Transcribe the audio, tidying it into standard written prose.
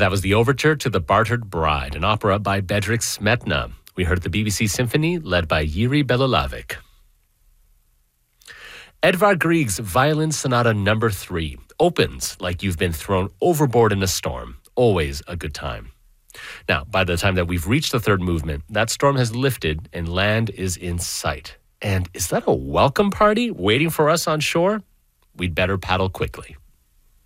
That was the overture to The Bartered Bride, an opera by Bedřich Smetana. We heard the BBC Symphony led by Jiří Belohlávek. Edvard Grieg's Violin Sonata No. 3 opens like you've been thrown overboard in a storm. Always a good time. Now, by the time that we've reached the third movement, that storm has lifted and land is in sight. And is that a welcome party waiting for us on shore? We'd better paddle quickly.